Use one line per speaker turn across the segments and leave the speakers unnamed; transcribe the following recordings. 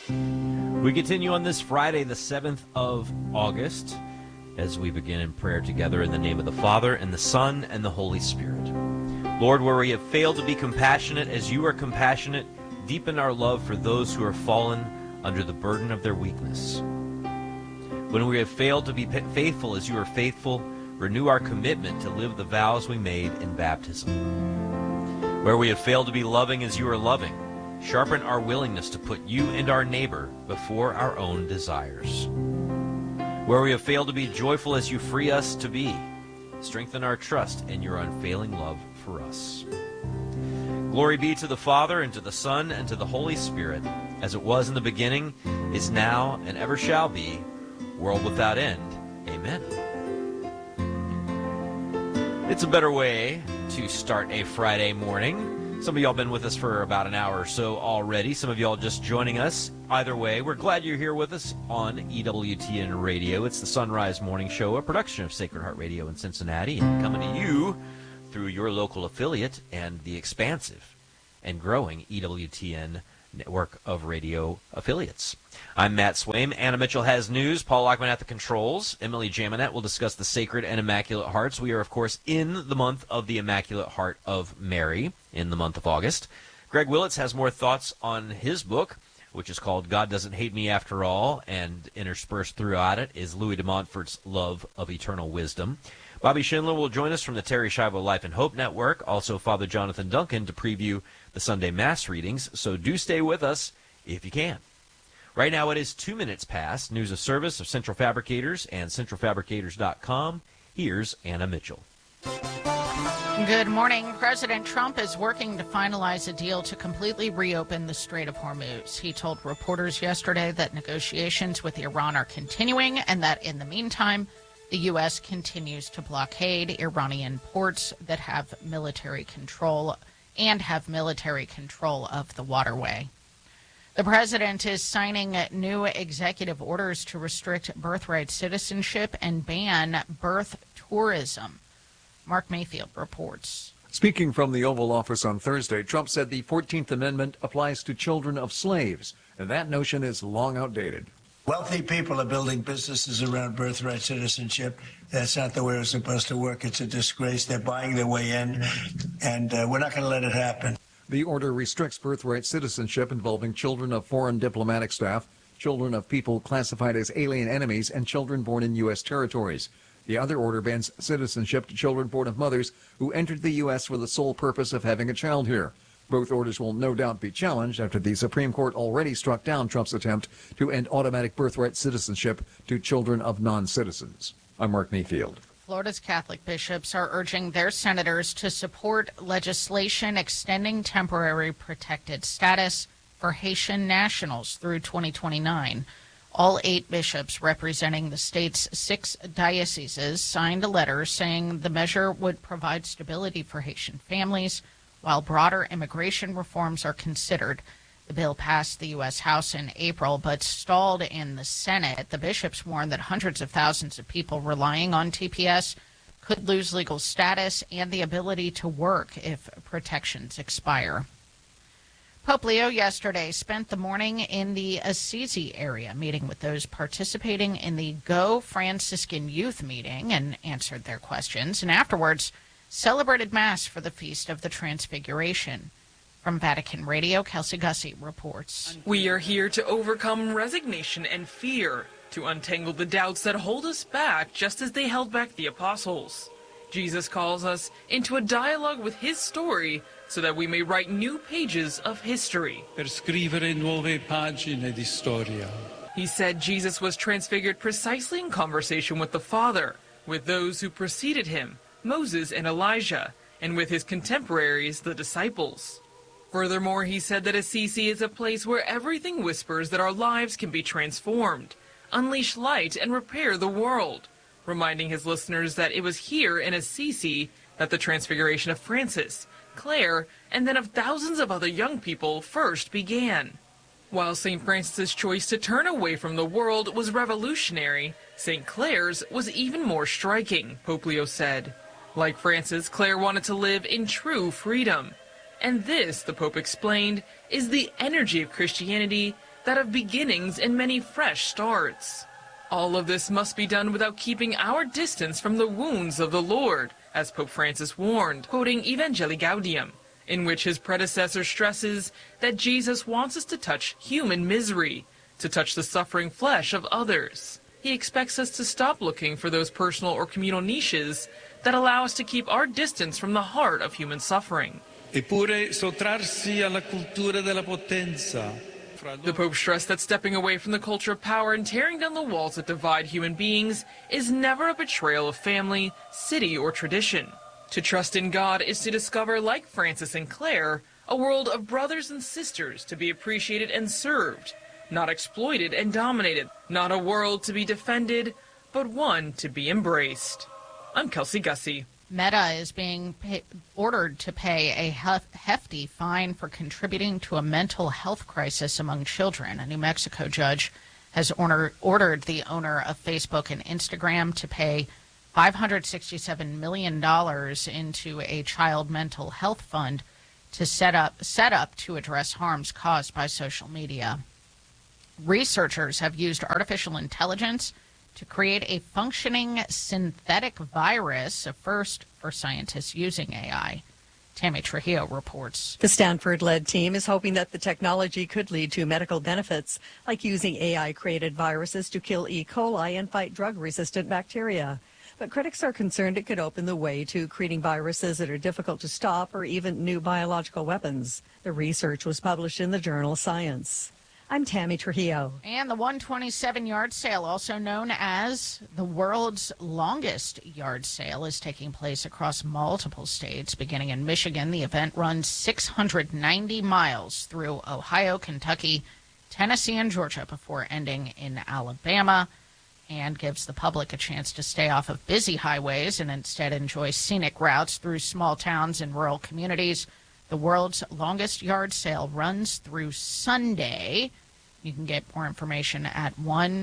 We continue on this Friday, the 7th of August, as we begin in prayer together in the name of the Father, and the Son, and the Holy Spirit. Lord, where we have failed to be compassionate as you are compassionate, deepen our love for those who are fallen under the burden of their weakness. When we have failed to be faithful as you are faithful, renew our commitment to live the vows we made in baptism. Where we have failed to be loving as you are loving, sharpen our willingness to put you and our neighbor before our own desires. Where we have failed to be joyful as you free us to be, strengthen our trust in your unfailing love for us. Glory be to the Father, and to the Son, and to the Holy Spirit, as it was in the beginning, is now, and ever shall be, world without end. Amen. It's a better way to start a Friday morning. Some of y'all been with us for about an hour or so already. Some of y'all just joining us. Either way, we're glad you're here with us on EWTN Radio. It's the Sunrise Morning Show, a production of Sacred Heart Radio in Cincinnati, and coming to you through your local affiliate and the expansive and growing EWTN network of radio affiliates. I'm Matt Swaim. Anna Mitchell has news. Paul Lockman at the controls. Emily Jaminet will discuss the Sacred and Immaculate Hearts. We are, of course, in the month of the Immaculate Heart of Mary, in the month of August. Greg Willits has more thoughts on his book, which is called God Doesn't Hate Me After All, and interspersed throughout it is Louis de Montfort's Love of Eternal Wisdom. Bobby Schindler will join us from the Terry Schiavo Life and Hope Network, also Father Jonathan Duncan to preview the Sunday Mass readings, so do stay with us if you can. Right now it is 2 minutes past. News of service of Central Fabricators and centralfabricators.com. Here's Anna Mitchell.
Good morning. President Trump is working to finalize a deal to completely reopen the Strait of Hormuz. He told reporters yesterday that negotiations with Iran are continuing and that in the meantime, the U.S. continues to blockade Iranian ports that have military control of the waterway. The president is signing new executive orders to restrict birthright citizenship and ban birth tourism. Mark Mayfield reports.
Speaking from the Oval Office on Thursday, Trump said the 14th Amendment applies to children of slaves, and that notion is long outdated.
Wealthy people are building businesses around birthright citizenship. That's not the way it's supposed to work. It's a disgrace. They're buying their way in, and we're not going to let it happen.
The order restricts birthright citizenship involving children of foreign diplomatic staff, children of people classified as alien enemies, and children born in U.S. territories. The other order bans citizenship to children born of mothers who entered the U.S. for the sole purpose of having a child here. Both orders will no doubt be challenged after the Supreme Court already struck down Trump's attempt to end automatic birthright citizenship to children of non-citizens. I'm Mark Mayfield.
Florida's Catholic bishops are urging their senators to support legislation extending temporary protected status for Haitian nationals through 2029. All 8 bishops representing the state's 6 dioceses signed a letter saying the measure would provide stability for Haitian families while broader immigration reforms are considered. The bill passed the U.S. House in April but stalled in the Senate. The bishops warned that hundreds of thousands of people relying on TPS could lose legal status and the ability to work if protections expire. Pope Leo yesterday spent the morning in the Assisi area, meeting with those participating in the Go Franciscan Youth meeting and answered their questions, and afterwards celebrated Mass for the Feast of the Transfiguration. From Vatican Radio, Kelsey Gussie reports.
We are here to overcome resignation and fear, to untangle the doubts that hold us back just as they held back the apostles. Jesus calls us into a dialogue with his story so that we may write new pages of history.
Per scrivere nuove pagine di storia.
He said Jesus was transfigured precisely in conversation with the Father, with those who preceded him, Moses and Elijah, and with his contemporaries, the disciples. Furthermore, he said that Assisi is a place where everything whispers that our lives can be transformed, unleash light, and repair the world, reminding his listeners that it was here in Assisi that the transfiguration of Francis, Claire, and then of thousands of other young people first began. While St. Francis's choice to turn away from the world was revolutionary, St. Clare's was even more striking, Pope Leo said. Like Francis, Clare wanted to live in true freedom. And this, the Pope explained, is the energy of Christianity that of beginnings and many fresh starts. All of this must be done without keeping our distance from the wounds of the Lord, as Pope Francis warned, quoting Evangelii Gaudium, in which his predecessor stresses that Jesus wants us to touch human misery, to touch the suffering flesh of others. He expects us to stop looking for those personal or communal niches that allow us to keep our distance from the heart of human suffering.
Eppure sottrarsi alla cultura della potenza.
The Pope stressed that stepping away from the culture of power and tearing down the walls that divide human beings is never a betrayal of family, city, or tradition. To trust in God is to discover, like Francis and Claire, a world of brothers and sisters to be appreciated and served, not exploited and dominated, not a world to be defended, but one to be embraced. I'm Kelsey Gussie.
Meta is being ordered to pay a hefty fine for contributing to a mental health crisis among children. A New Mexico judge has ordered the owner of Facebook and Instagram to pay $567 million into a child mental health fund to set up to address harms caused by social media. Researchers have used artificial intelligence to create a functioning synthetic virus, a first for scientists using AI. Tammy Trujillo reports.
The Stanford-led team is hoping that the technology could lead to medical benefits, like using AI-created viruses to kill E. coli and fight drug-resistant bacteria. But critics are concerned it could open the way to creating viruses that are difficult to stop or even new biological weapons. The research was published in the journal Science. I'm Tammy Trujillo.
And the 127 yard sale, also known as the world's longest yard sale, is taking place across multiple states. Beginning in Michigan, the event runs 690 miles through Ohio, Kentucky, Tennessee, and Georgia before ending in Alabama, and gives the public a chance to stay off of busy highways and instead enjoy scenic routes through small towns and rural communities. The world's longest yard sale runs through Sunday. You can get more information at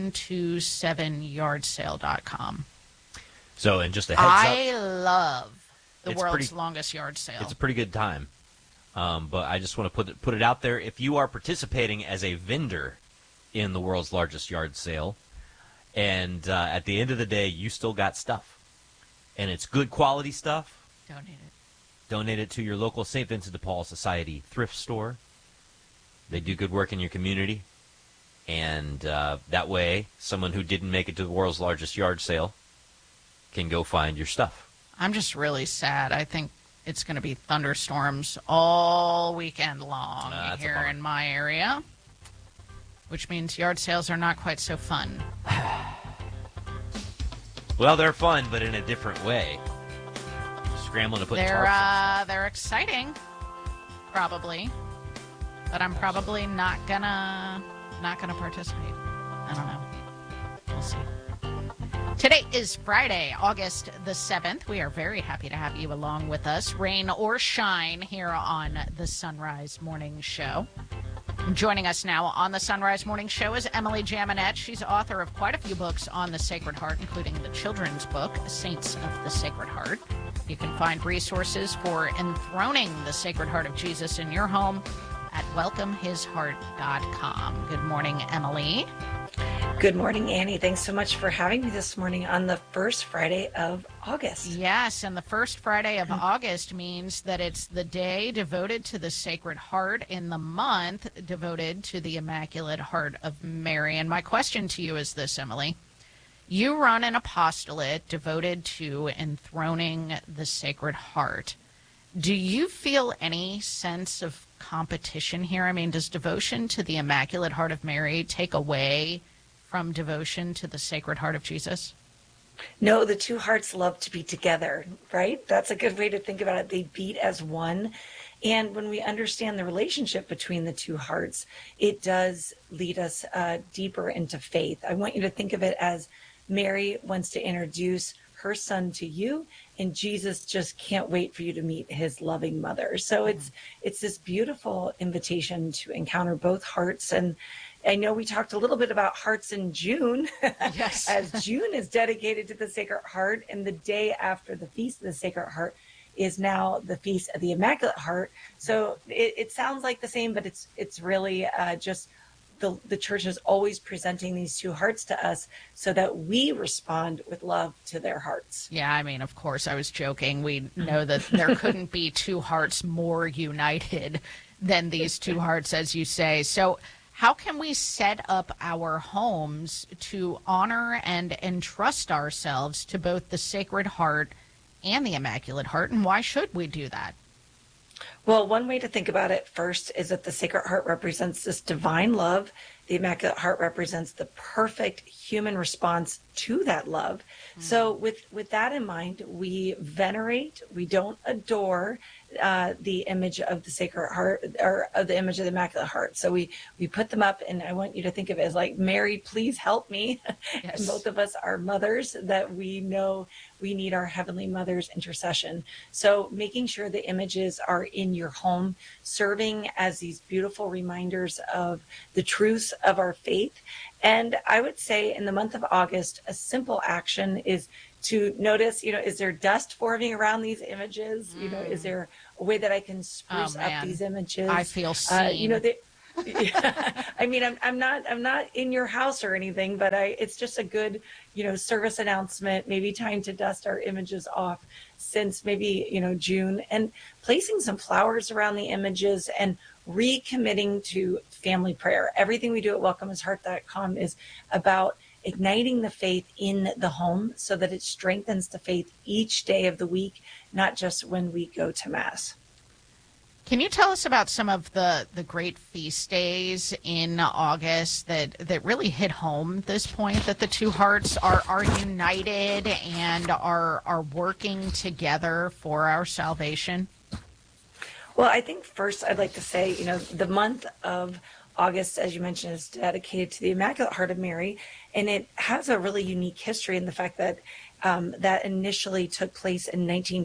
127yardsale.com.
So, and just a heads up.
I love the world's longest yard sale.
It's a pretty good time. But I just want to put it out there. If you are participating as a vendor in the world's largest yard sale, and at the end of the day, you still got stuff, and it's good quality stuff,
Donate it.
Donate it to your local St. Vincent de Paul Society thrift store. They do good work in your community. And that way, someone who didn't make it to the world's largest yard sale can go find your stuff.
I'm just really sad. I think it's going to be thunderstorms all weekend long here in my area, which means yard sales are not quite so fun.
Well, they're fun, but in a different way. Scrambling to put tarps up.
They're exciting, probably, but I'm probably not gonna participate. I don't know. We'll see. Today is Friday, August the 7th. We are very happy to have you along with us, rain or shine, here on the Sunrise Morning Show. Joining us now on the Sunrise Morning Show is Emily Jaminet. She's author of quite a few books on the Sacred Heart, including the children's book, Saints of the Sacred Heart. You can find resources for enthroning the Sacred Heart of Jesus in your home at welcomehisheart.com. Good morning, Emily.
Good morning, Annie. Thanks so much for having me this morning on the first Friday of August.
Yes, and the first Friday of August means that it's the day devoted to the Sacred Heart in the month devoted to the Immaculate Heart of Mary. And my question to you is this, Emily. You run an apostolate devoted to enthroning the Sacred Heart. Do you feel any sense of competition here? I mean, does devotion to the Immaculate Heart of Mary take away from devotion to the Sacred Heart of Jesus?
No, the two hearts love to be together, right? That's a good way to think about it. They beat as one. And when we understand the relationship between the two hearts, it does lead us deeper into faith. I want you to think of it as Mary wants to introduce her son to you, and Jesus just can't wait for you to meet his loving mother. So it's this beautiful invitation to encounter both hearts. And I know we talked a little bit about hearts in June,
yes,
as June is dedicated to the Sacred Heart, and the day after the Feast of the Sacred Heart is now the Feast of the Immaculate Heart. So it sounds like the same, but it's really just the church is always presenting these two hearts to us so that we respond with love to their hearts.
Yeah, I mean, of course, I was joking. We know that there couldn't be two hearts more united than these two hearts, as you say. So how can we set up our homes to honor and entrust ourselves to both the Sacred Heart and the Immaculate Heart, and why should we do that?
Well, one way to think about it first is that the Sacred Heart represents this divine love. The Immaculate Heart represents the perfect human response to that love. So with that in mind, we venerate, we don't adore the image of the Sacred Heart or of the image of the Immaculate Heart. So we put them up, and I want you to think of it as like, Mary, please help me.
Yes.
And both of us are mothers that we know we need our Heavenly Mother's intercession. So making sure the images are in your home, serving as these beautiful reminders of the truths of our faith. And I would say in the month of August, a simple action is to notice, is there dust forming around these images? Is there a way that I can spruce up these images?
I feel seen.
Yeah. I mean, I'm not in your house or anything, but it's just a good, service announcement, maybe time to dust our images off since maybe, June, and placing some flowers around the images and recommitting to family prayer. Everything we do at welcomehisheart.com is about igniting the faith in the home so that it strengthens the faith each day of the week, not just when we go to Mass.
Can you tell us about some of the great feast days in August that really hit home this point, that the two hearts are united and are working together for our salvation?
Well, I think first I'd like to say, the month of August, as you mentioned, is dedicated to the Immaculate Heart of Mary, and it has a really unique history in the fact that that initially took place in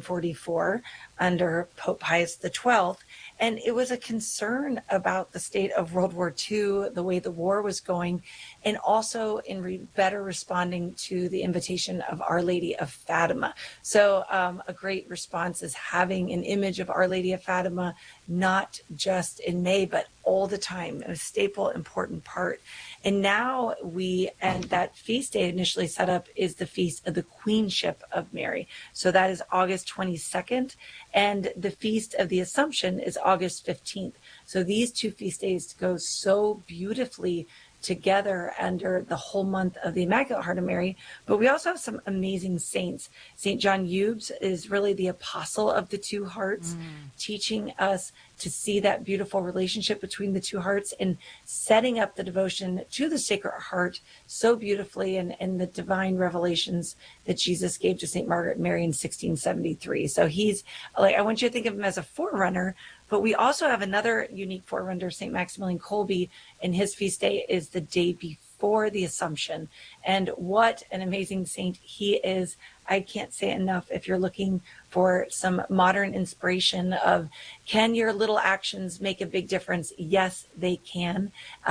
1944 under Pope Pius XII. And it was a concern about the state of World War II, the way the war was going, and also in better responding to the invitation of Our Lady of Fatima. So a great response is having an image of Our Lady of Fatima, not just in May, but all the time, a staple, important part. And now and that feast day initially set up is the Feast of the Queenship of Mary. So that is August 22nd. And the Feast of the Assumption is August 15th. So these two feast days go so beautifully together under the whole month of the Immaculate Heart of Mary. But we also have some amazing saints. St. John Eudes is really the apostle of the two hearts, teaching us to see that beautiful relationship between the two hearts and setting up the devotion to the Sacred Heart so beautifully and the divine revelations that Jesus gave to St. Margaret Mary in 1673. So he's like, I want you to think of him as a forerunner, but we also have another unique forerunner, St. Maximilian Kolbe, and his feast day is the day before the Assumption. And what an amazing saint he is. I can't say enough. If you're looking for some modern inspiration of, can your little actions make a big difference? Yes, they can.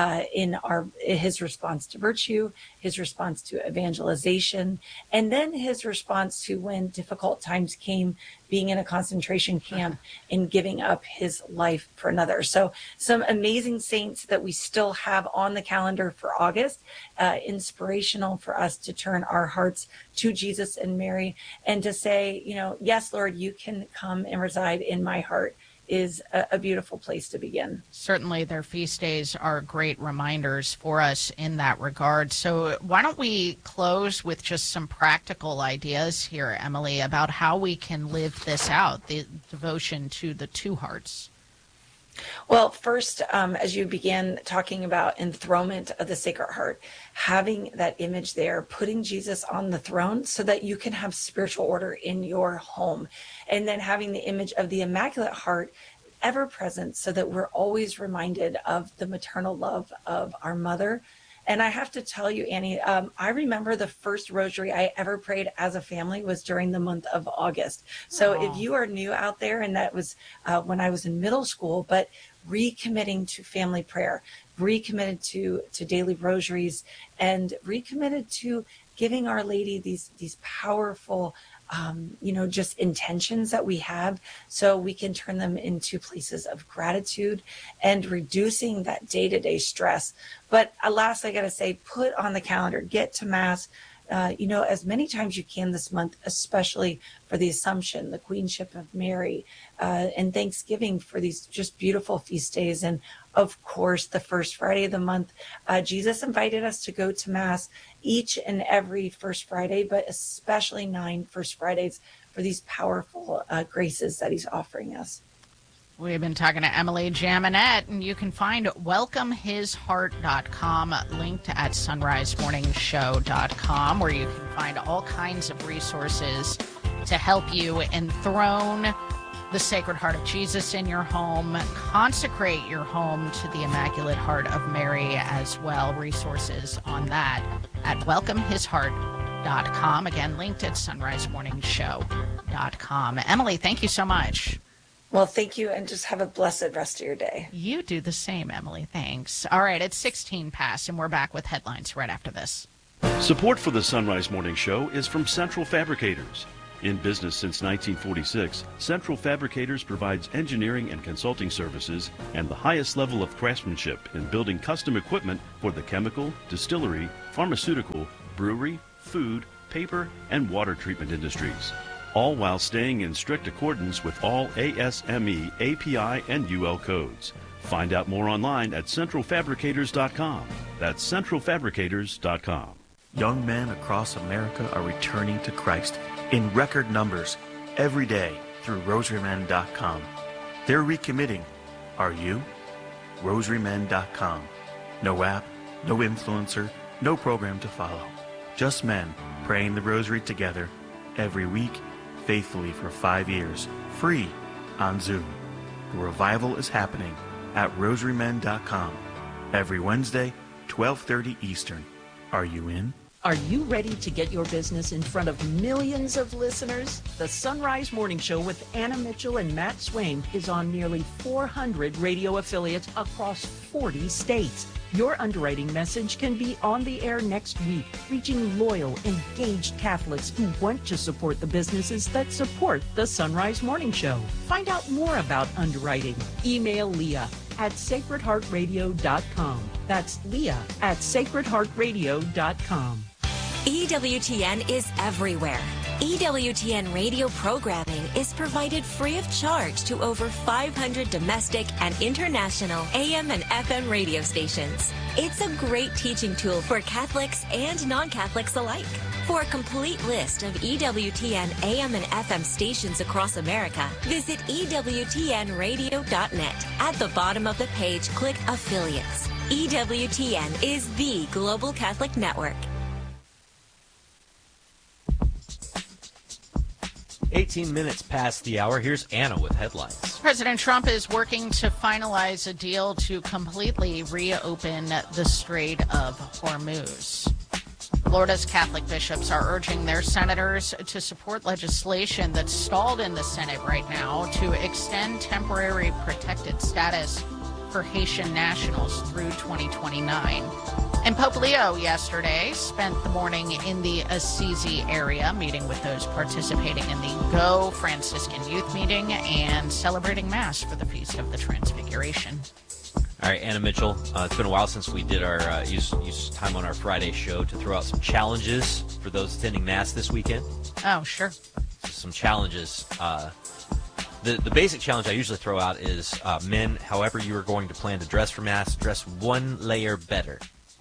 In his response to virtue, his response to evangelization, and then his response to when difficult times came, being in a concentration camp and giving up his life for another. So some amazing saints that we still have on the calendar for August, inspirational for us to turn our hearts to Jesus and Mary and to say, yes, Lord, you can come and reside in my heart, is a beautiful place to begin.
Certainly their feast days are great reminders for us in that regard. So why don't we close with just some practical ideas here, Emily, about how we can live this out, the devotion to the two hearts?
Well, first, as you began talking about enthronement of the Sacred Heart, having that image there, putting Jesus on the throne so that you can have spiritual order in your home, and then having the image of the Immaculate Heart ever present so that we're always reminded of the maternal love of our mother. And I have to tell you, Annie, I remember the first rosary I ever prayed as a family was during the month of August. So if you are new out there, and that was when I was in middle school, but recommitting to family prayer, recommitted to daily rosaries, and recommitted to giving Our Lady these powerful just intentions that we have, so we can turn them into places of gratitude and reducing that day-to-day stress. But last, I got to say, put on the calendar, get to Mass, as many times you can this month, especially for the Assumption, the Queenship of Mary, and Thanksgiving, for these just beautiful feast days. And of course, the first Friday of the month, Jesus invited us to go to Mass each and every first Friday, but especially 9 First Fridays for these powerful graces that he's offering us.
We've been talking to Emily Jaminet, and you can find welcomehisheart.com linked at sunrisemorningshow.com, where you can find all kinds of resources to help you enthrone the Sacred Heart of Jesus in your home, consecrate your home to the Immaculate Heart of Mary as well. Resources on that at welcomehisheart.com. Again, linked at sunrisemorningshow.com. Emily, thank you so much.
Well, thank you, and just have a blessed rest of your day.
You do the same, Emily. Thanks. All right, it's 16 past, and we're back with headlines right after this.
Support for the Sunrise Morning Show is from Central Fabricators. In business since 1946, Central Fabricators provides engineering and consulting services and the highest level of craftsmanship in building custom equipment for the chemical, distillery, pharmaceutical, brewery, food, paper, and water treatment industries, all while staying in strict accordance with all ASME, API, and UL codes. Find out more online at centralfabricators.com. That's centralfabricators.com.
Young men across America are returning to Christ in record numbers every day through rosarymen.com. They're recommitting. Are you? rosarymen.com. No app, no influencer, no program to follow. Just men praying the rosary together every week, faithfully for 5 years, free on Zoom. The revival is happening at rosarymen.com every Wednesday, 12:30 Eastern. Are you in?
Are you ready to get your business in front of millions of listeners? The Sunrise Morning Show with Anna Mitchell and Matt Swain is on nearly 400 radio affiliates across 40 states. Your underwriting message can be on the air next week, reaching loyal, engaged Catholics who want to support the businesses that support the Sunrise Morning Show. Find out more about underwriting. Email Leah at sacredheartradio.com. That's Leah at sacredheartradio.com.
EWTN is everywhere. EWTN radio programming is provided free of charge to over 500 domestic and international AM and FM radio stations. It's a great teaching tool for Catholics and non-Catholics alike. For a complete list of EWTN AM and FM stations across America, visit EWTNradio.net. At the bottom of the page, click Affiliates. EWTN is the global Catholic network.
18 minutes past the hour. Here's Anna with headlines.
President Trump is working to finalize a deal to completely reopen the Strait of Hormuz. Florida's Catholic bishops are urging their senators to support legislation that's stalled in the Senate right now to extend temporary protected status for Haitian nationals through 2029. And Pope Leo yesterday spent the morning in the Assisi area, meeting with those participating in the Go Franciscan Youth Meeting and celebrating Mass for the Feast of the Transfiguration.
All right, Anna Mitchell, it's been a while since we did our use time on our Friday show to throw out some challenges for those attending Mass this weekend.
Oh, sure.
Some challenges. The basic challenge I usually throw out is men, however you are going to plan to dress for Mass, dress one layer better.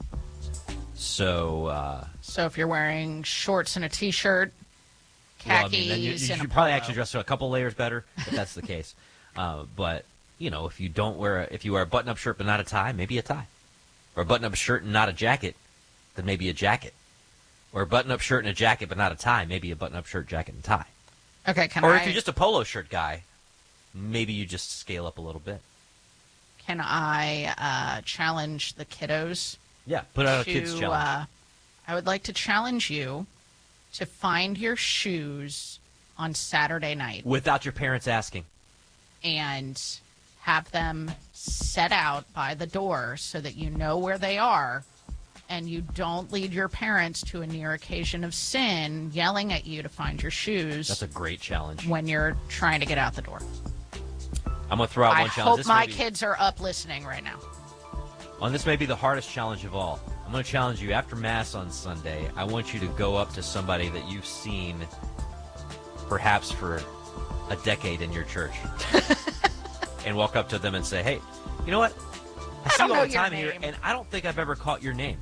So
if you're wearing shorts and a T-shirt, khakis,
you should probably actually dress a couple layers better if that's the case. But if you if you wear a button-up shirt but not a tie, maybe a tie, or a button-up shirt and not a jacket, then maybe a jacket, or a button-up shirt and a jacket but not a tie, maybe a button-up shirt, jacket, and tie.
Okay,
if you're just a polo shirt guy, maybe you just scale up a little bit.
Can I challenge the kiddos?
Yeah, put out a kids challenge.
I would like to challenge you to find your shoes on Saturday night.
Without your parents asking.
And have them set out by the door so that you know where they are. and you don't lead your parents to a near occasion of sin yelling at you to find your shoes.
That's a great challenge.
When you're trying to get out the door.
I'm going to throw out one challenge.
I hope my kids are up listening right now.
This may be the hardest challenge of all. I'm going to challenge you after Mass on Sunday. I want you to go up to somebody that you've seen perhaps for a decade in your church and walk up to them and say, hey, you know what? I see you all the time here, and I don't think I've ever caught your name.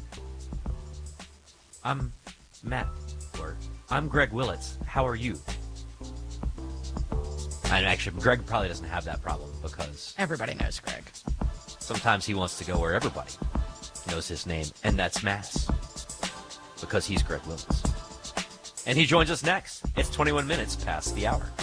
I'm Matt, or I'm Greg Willits. How are you? And actually, Greg probably doesn't have that problem because
everybody knows Greg.
Sometimes he wants to go where everybody knows his name, and that's Mass, because he's Greg Willits. And he joins us next. It's 21 minutes past the hour.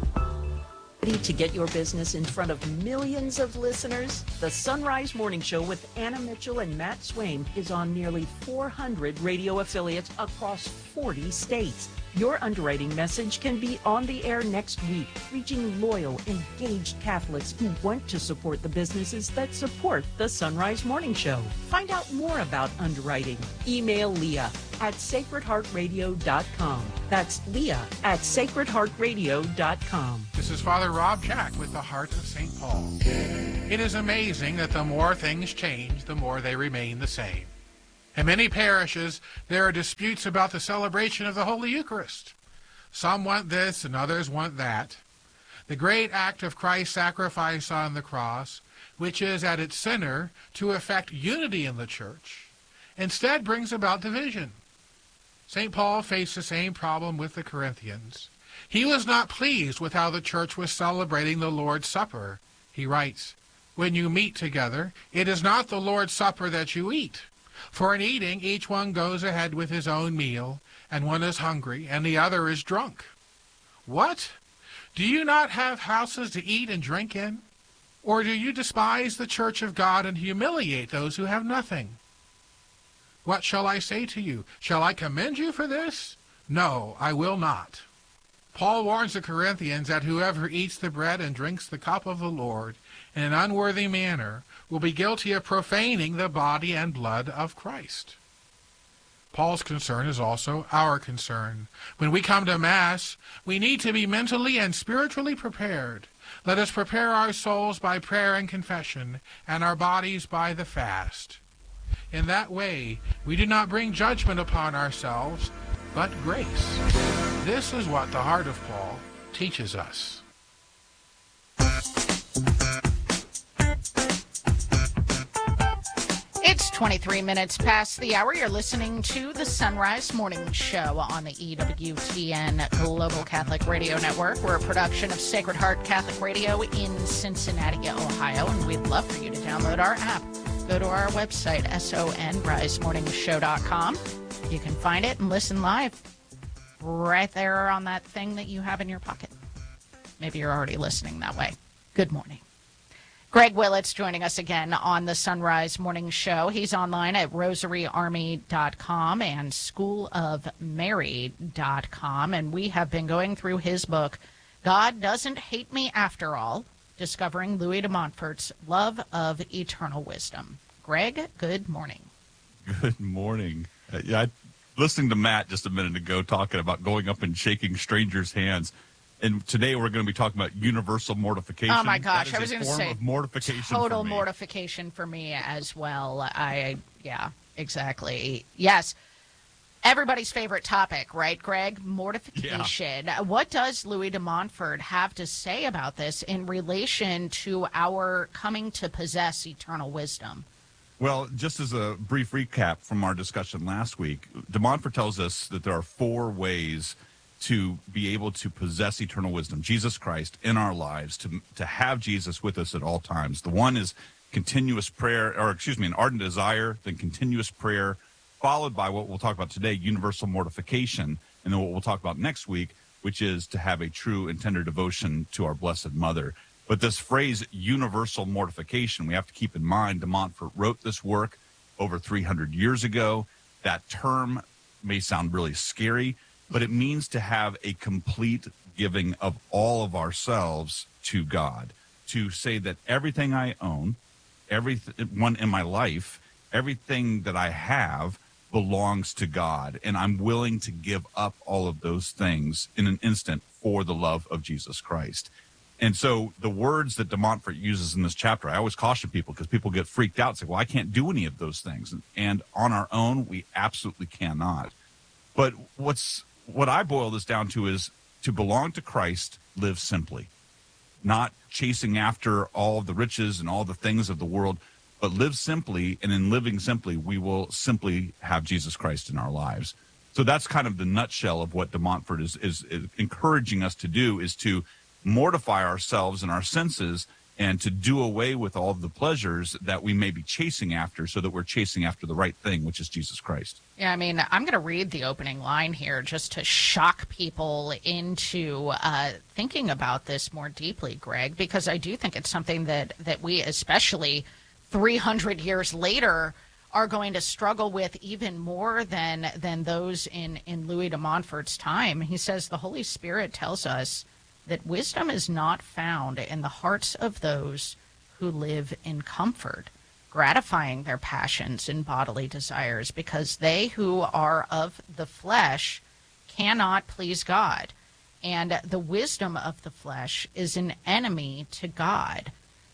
Ready to get your business in front of millions of listeners? The Sunrise Morning Show with Anna Mitchell and Matt Swain is on nearly 400 radio affiliates across 40 states. Your underwriting message can be on the air next week, reaching loyal, engaged Catholics who want to support the businesses that support the Sunrise Morning Show. Find out more about underwriting. Email Leah at sacredheartradio.com. That's Leah at sacredheartradio.com.
This is Father Rob Jack with the Heart of St. Paul. It is amazing that the more things change, the more they remain the same. In many parishes, there are disputes about the celebration of the Holy Eucharist. Some want this and others want that. The great act of Christ's sacrifice on the cross, which is at its center to effect unity in the Church, instead brings about division. St. Paul faced the same problem with the Corinthians. He was not pleased with how the Church was celebrating the Lord's Supper. He writes, "When you meet together, it is not the Lord's Supper that you eat. For in eating, each one goes ahead with his own meal, and one is hungry, and the other is drunk. What? Do you not have houses to eat and drink in? Or do you despise the church of God and humiliate those who have nothing? What shall I say to you? Shall I commend you for this? No, I will not." Paul warns the Corinthians that whoever eats the bread and drinks the cup of the Lord in an unworthy manner will be guilty of profaning the body and blood of Christ. Paul's concern is also our concern. When we come to Mass, we need to be mentally and spiritually prepared. Let us prepare our souls by prayer and confession, and our bodies by the fast. In that way, we do not bring judgment upon ourselves, but grace. This is what the heart of Paul teaches us.
It's 23 minutes past the hour. You're listening to the Sunrise Morning Show on the EWTN Global Catholic Radio Network. We're a production of Sacred Heart Catholic Radio in Cincinnati, Ohio, and we'd love for you to download our app. Go to our website, sonrisemorningshow.com. You can find it and listen live right there on that thing that you have in your pocket. Maybe you're already listening that way. Good morning. Greg Willits joining us again on the Sunrise Morning Show. He's online at rosaryarmy.com and schoolofmary.com, and we have been going through his book, God Doesn't Hate Me After All, Discovering Louis de Montfort's Love of Eternal Wisdom. Greg, good morning.
Good morning. Listening to Matt just a minute ago talking about going up and shaking strangers' hands. And today we're going to be talking about universal mortification.
Oh, my gosh. I was
going to
say
mortification
total mortification for me as well. Yeah, exactly. Yes. Everybody's favorite topic, right, Greg? Mortification. Yeah. What does Louis de Montfort have to say about this in relation to our coming to possess eternal wisdom?
Well, just as a brief recap from our discussion last week, de Montfort tells us that there are 4 ways to be able to possess eternal wisdom, Jesus Christ in our lives, to have Jesus with us at all times. The one is continuous prayer, an ardent desire, then continuous prayer, followed by what we'll talk about today, universal mortification, and then what we'll talk about next week, which is to have a true and tender devotion to our Blessed Mother. But this phrase, universal mortification, we have to keep in mind, de Montfort wrote this work over 300 years ago. That term may sound really scary, but it means to have a complete giving of all of ourselves to God, to say that everything I own, everyone in my life, everything that I have, belongs to God, and I'm willing to give up all of those things in an instant for the love of Jesus Christ. And so the words that de Montfort uses in this chapter, I always caution people because people get freaked out and say, well, I can't do any of those things. And on our own, we absolutely cannot. But what I boil this down to is to belong to Christ, live simply, not chasing after all of the riches and all the things of the world, but live simply. And in living simply, we will simply have Jesus Christ in our lives. So that's kind of the nutshell of what de Montfort is encouraging us to do, is to mortify ourselves and our senses and to do away with all of the pleasures that we may be chasing after, so that we're chasing after the right thing, which is Jesus Christ.
Yeah, I mean, I'm going to read the opening line here just to shock people into thinking about this more deeply, Greg, because I do think it's something that we, especially 300 years later, are going to struggle with even more than those in Louis de Montfort's time. He says the Holy Spirit tells us that wisdom is not found in the hearts of those who live in comfort, gratifying their passions and bodily desires, because they who are of the flesh cannot please God. And the wisdom of the flesh is an enemy to God.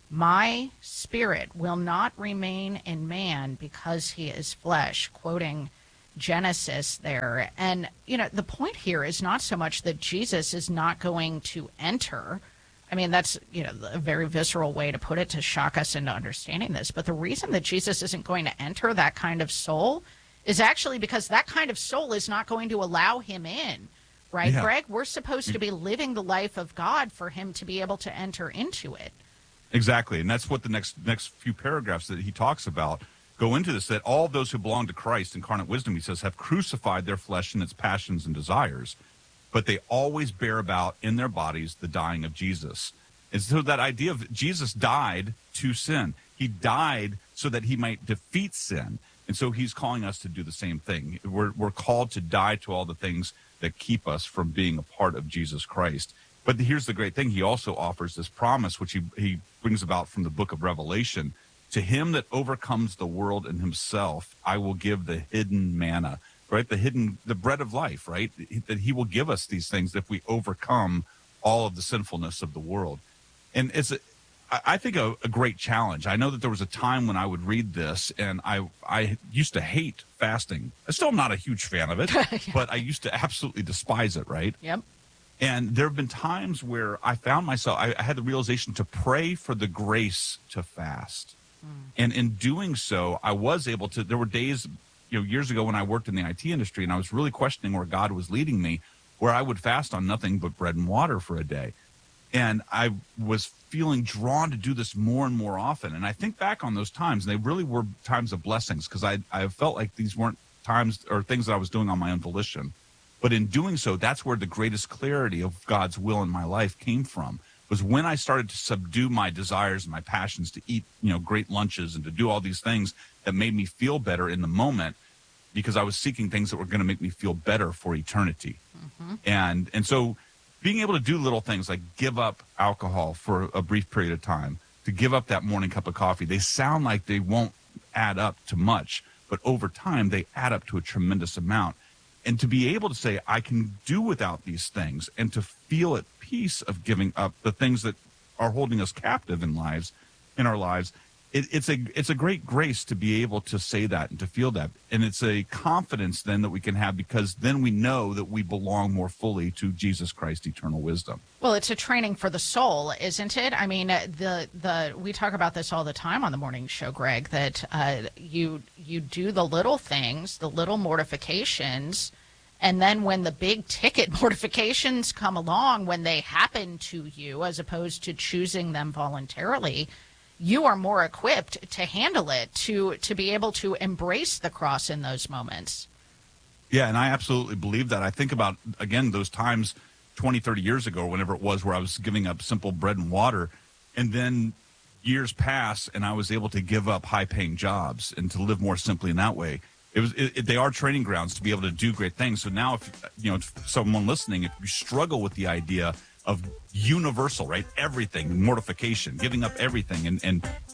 My spirit will not remain in man because he is flesh, quoting Genesis there. And, you know, the point here is not so much that Jesus is not going to enter. I mean, that's, you know, a very visceral way to put it to shock us into understanding this. But the reason that Jesus isn't going to enter that kind of soul is actually because that kind of soul is not going to allow him in. Right, yeah. Greg? We're supposed to be living the life of God for him to be able to enter into it.
Exactly. And that's what the next few paragraphs that he talks about go into this, that all those who belong to Christ, incarnate wisdom, he says, have crucified their flesh and its passions and desires, but they always bear about in their bodies the dying of Jesus. And so that idea of Jesus died to sin. He died so that he might defeat sin. And so he's calling us to do the same thing. We're called to die to all the things that keep us from being a part of Jesus Christ. But here's the great thing. He also offers this promise, which he brings about from the book of Revelation. To him that overcomes the world and himself, I will give the hidden manna, right? The bread of life, right? That he will give us these things if we overcome all of the sinfulness of the world. And it's, I think, a great challenge. I know that there was a time when I would read this, and I used to hate fasting. I'm still not a huge fan of it, yeah. But I used to absolutely despise it, right?
Yep.
And there have been times where I found myself, I had the realization to pray for the grace to fast. And in doing so, I was able to, there were days, years ago when I worked in the IT industry and I was really questioning where God was leading me, where I would fast on nothing but bread and water for a day. And I was feeling drawn to do this more and more often. And I think back on those times, and they really were times of blessings, because I felt like these weren't times or things that I was doing on my own volition. But in doing so, that's where the greatest clarity of God's will in my life came from. Was when I started to subdue my desires and my passions to eat, great lunches and to do all these things that made me feel better in the moment, because I was seeking things that were going to make me feel better for eternity. Mm-hmm. And so being able to do little things like give up alcohol for a brief period of time, to give up that morning cup of coffee, they sound like they won't add up to much, but over time they add up to a tremendous amount. And to be able to say, I can do without these things, and to feel at peace of giving up the things that are holding us captive in our lives, it's a great grace to be able to say that and to feel that. And it's a confidence then that we can have, because then we know that we belong more fully to Jesus Christ, eternal wisdom.
Well, it's a training for the soul, isn't it? I mean, we talk about this all the time on the morning show, Greg, that you do the little things, the little mortifications, and then when the big ticket mortifications come along, when they happen to you, as opposed to choosing them voluntarily, you are more equipped to handle it, to be able to embrace the cross in those moments.
Yeah, and I absolutely believe that. I think about, again, those times 20, 30 years ago, whenever it was, where I was giving up simple bread and water, and then years pass and I was able to give up high-paying jobs and to live more simply in that way. They are training grounds to be able to do great things. So now, if someone listening, if you struggle with the idea of universal, right? Everything, mortification, giving up everything, and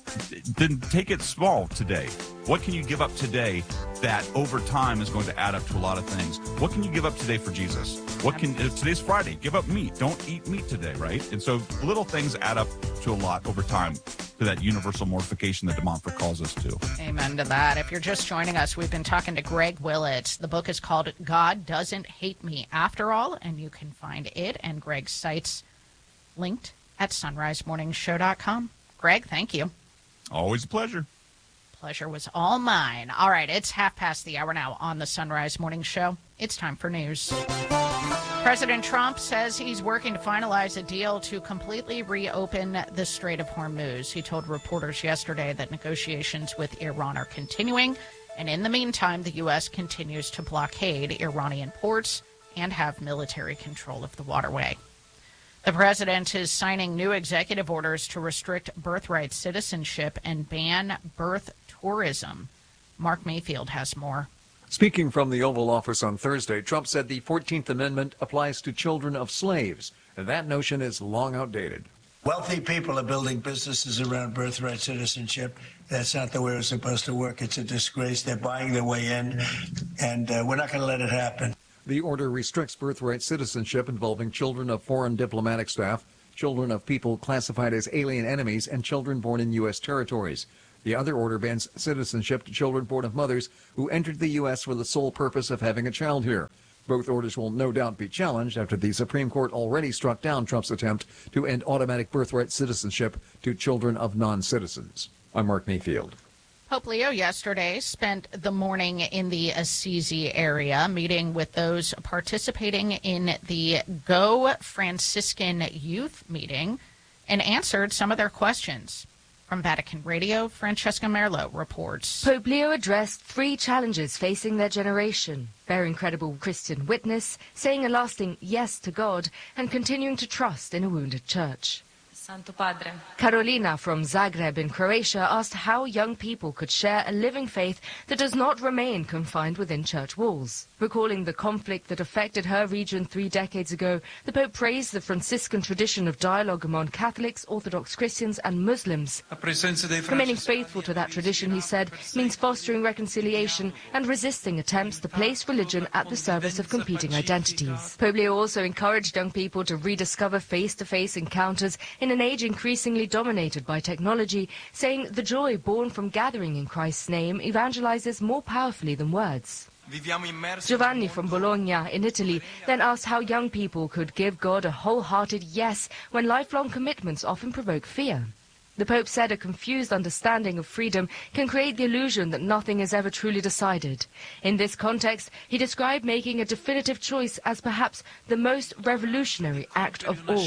then take it small today. What can you give up today that over time is going to add up to a lot of things? What can you give up today for Jesus? If today's Friday, give up meat. Don't eat meat today, right? And so little things add up to a lot over time, to that universal mortification that de Montfort calls us to.
Amen to that. If you're just joining us, we've been talking to Greg Willett. The book is called God Doesn't Hate Me After All, and you can find it and Greg's sites linked at sunrisemorningshow.com. Greg, thank you.
Always a pleasure.
Pleasure was all mine. All right, it's 5:30 now on the Sunrise Morning Show. It's time for news. President Trump says he's working to finalize a deal to completely reopen the Strait of Hormuz. He told reporters yesterday that negotiations with Iran are continuing, and in the meantime, the U.S. continues to blockade Iranian ports and have military control of the waterway. The president is signing new executive orders to restrict birthright citizenship and ban birth tourism. Mark Mayfield has more.
Speaking from the Oval Office on Thursday, Trump said the 14th Amendment applies to children of slaves, and that notion is long outdated.
Wealthy people are building businesses around birthright citizenship. That's not the way it's supposed to work. It's a disgrace. They're buying their way in, and we're not going to let it happen.
The order restricts birthright citizenship involving children of foreign diplomatic staff, children of people classified as alien enemies, and children born in U.S. territories. The other order bans citizenship to children born of mothers who entered the U.S. for the sole purpose of having a child here. Both orders will no doubt be challenged after the Supreme Court already struck down Trump's attempt to end automatic birthright citizenship to children of non-citizens. I'm Mark Mayfield.
Pope Leo yesterday spent the morning in the Assisi area, meeting with those participating in the Go Franciscan Youth meeting, and answered some of their questions. From Vatican Radio, Francesca Merlo reports.
Pope Leo addressed 3 challenges facing their generation: bearing credible Christian witness, saying a lasting yes to God, and continuing to trust in a wounded church.
Santo Padre.
Carolina from Zagreb in Croatia asked how young people could share a living faith that does not remain confined within church walls. Recalling the conflict that affected her region 3 decades ago, the Pope praised the Franciscan tradition of dialogue among Catholics, Orthodox Christians and Muslims. Remaining faithful to that tradition, he said, means fostering reconciliation and resisting attempts to place religion at the service of competing identities. Pope Leo also encouraged young people to rediscover face-to-face encounters in an age increasingly dominated by technology, saying the joy born from gathering in Christ's name evangelizes more powerfully than words. Giovanni from Bologna in Italy then asked how young people could give God a wholehearted yes when lifelong commitments often provoke fear. The Pope said a confused understanding of freedom can create the illusion that nothing is ever truly decided. In this context, he described making a definitive choice as perhaps the most revolutionary act of all.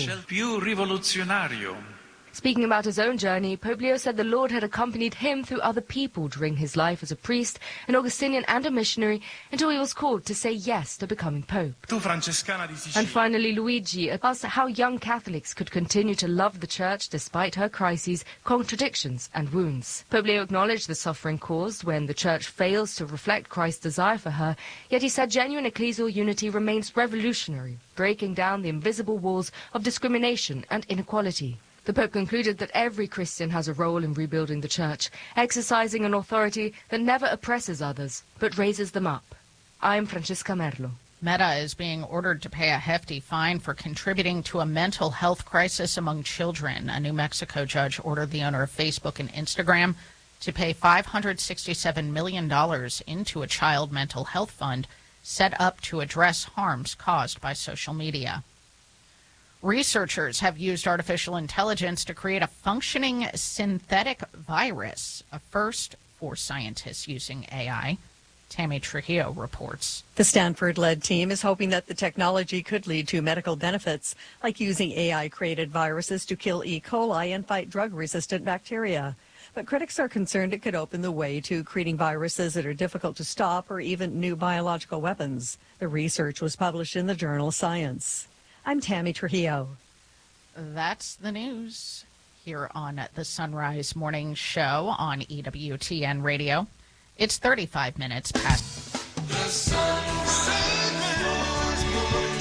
Speaking about his own journey, Pope Leo said the Lord had accompanied him through other people during his life as a priest, an Augustinian and a missionary, until he was called to say yes to becoming Pope. And finally, Luigi asked how young Catholics could continue to love the Church despite her crises, contradictions and wounds. Pope Leo acknowledged the suffering caused when the Church fails to reflect Christ's desire for her, yet he said genuine ecclesial unity remains revolutionary, breaking down the invisible walls of discrimination and inequality. The Pope concluded that every Christian has a role in rebuilding the Church, exercising an authority that never oppresses others, but raises them up. I'm Francesca Merlo.
Meta is being ordered to pay a hefty fine for contributing to a mental health crisis among children. A New Mexico judge ordered the owner of Facebook and Instagram to pay $567 million into a child mental health fund set up to address harms caused by social media. Researchers have used artificial intelligence to create a functioning synthetic virus, a first for scientists using AI. Tammy Trujillo reports.
The Stanford-led team is hoping that the technology could lead to medical benefits, like using AI-created viruses to kill E. coli and fight drug-resistant bacteria. But critics are concerned it could open the way to creating viruses that are difficult to stop or even new biological weapons. The research was published in the journal Science. I'm Tammy Trujillo.
That's the news here on the Sunrise Morning Show on EWTN Radio. It's 35 minutes past. The Sunrise
Morning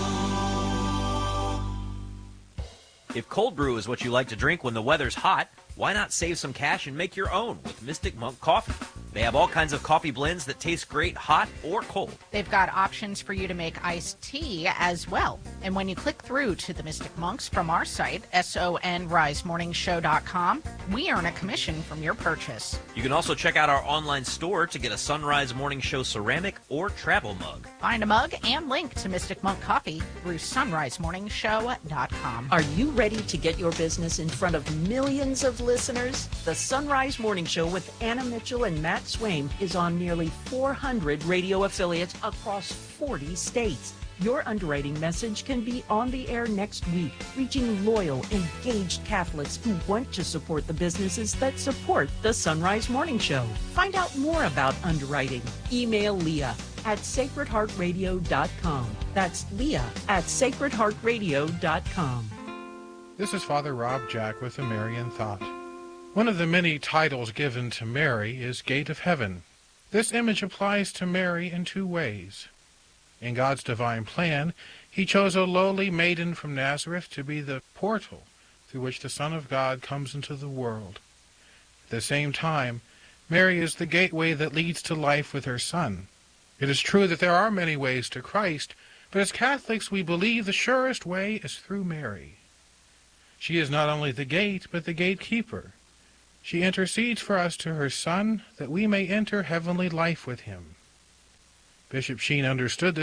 Show. If cold brew is what you like to drink when the weather's hot, Why not save some cash and make your own with Mystic Monk Coffee? They have all kinds of coffee blends that taste great hot or cold.
They've got options for you to make iced tea as well. And when you click through to the Mystic Monks from our site, sonrisemorningshow.com, we earn a commission from your purchase.
You can also check out our online store to get a Sunrise Morning Show ceramic or travel mug.
Find a mug and link to Mystic Monk Coffee through sonrisemorningshow.com.
Are you ready to get your business in front of millions of listeners? The Sunrise Morning Show with Anna Mitchell and Matt Swain is on nearly 400 radio affiliates across 40 states. Your underwriting message can be on the air next week, reaching loyal, engaged Catholics who want to support the businesses that support the Sunrise Morning Show. Find out more about underwriting. Email Leah at sacredheartradio.com. That's Leah at sacredheartradio.com.
This is Father Rob Jack with a Marian Thought. One of the many titles given to Mary is Gate of Heaven. This image applies to Mary in two ways. In God's divine plan, he chose a lowly maiden from Nazareth to be the portal through which the Son of God comes into the world. At the same time, Mary is the gateway that leads to life with her Son. It is true that there are many ways to Christ, but as Catholics we believe the surest way is through Mary. She is not only the gate, but the gatekeeper. She intercedes for us to her Son, that we may enter heavenly life with him. Bishop Sheen understood this